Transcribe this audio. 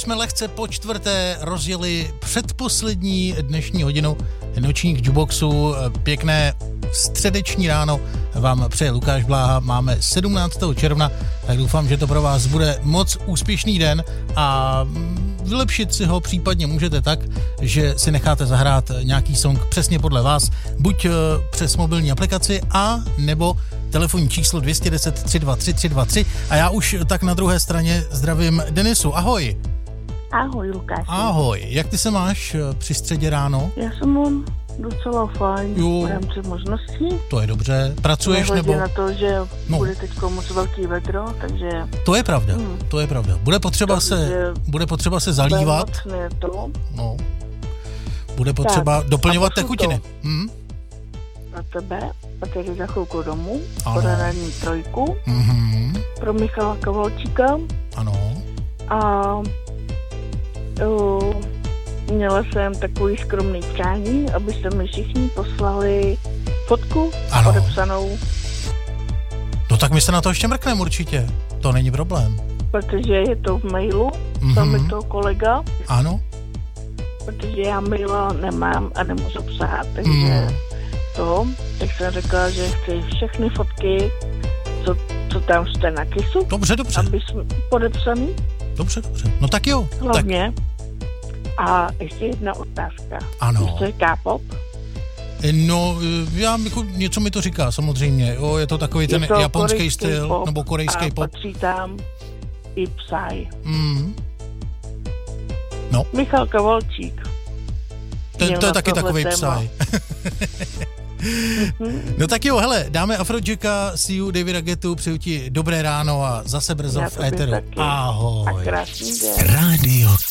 jsme lehce po čtvrté rozjeli předposlední dnešní hodinu nočních jukeboxů. Pěkné středeční ráno vám přeje Lukáš Bláha. Máme 17. června, tak doufám, že to pro vás bude moc úspěšný den a vylepšit si ho případně můžete tak, že si necháte zahrát nějaký song přesně podle vás, buď přes mobilní aplikaci a nebo telefonní číslo 210 323 323 a já už tak na druhé straně zdravím Denisu. Ahoj. Ahoj, Lukáš. Ahoj, jak ty se máš při středě ráno? Já jsem mám docela fajn v rámci možností. To je dobře. Pracuješ nebo? Na to, že bude teďko moc velký vedro, takže... To je pravda, to je pravda. Bude potřeba se zalívat. To. No. Bude potřeba doplňovat tekutiny. Na tebe a tedy za chvilku domů. Poradní trojku. Pro Michala Kavalčíka. Ano. A měla jsem takový skromný přání, abyste mi všichni poslali fotku podepsanou. No tak my se na to ještě mrkneme určitě. To není problém. Protože je to v mailu, tam je to kolega. Ano. Protože já maila nemám a nemůžu psát, takže tak jsem řekla, že chci všechny fotky, co tam jste na kisu. Dobře. Aby jsme podepsaný. Dobře. No tak jo. Hlavně. A ještě jedna otázka. Ano. To je K-pop? No, já něco mi to říká, samozřejmě. Jo, je to takový ten japonský styl, pop, nebo korejský pop. A patří tam i Psy. No. Michal Kavalčík. To je taky takový Psy. No tak jo, hele, dáme Afrodjacka, See You, Davida Guettu, přeju ti dobré ráno a zase brzo v éteru. Ahoj. A krásný den. Radio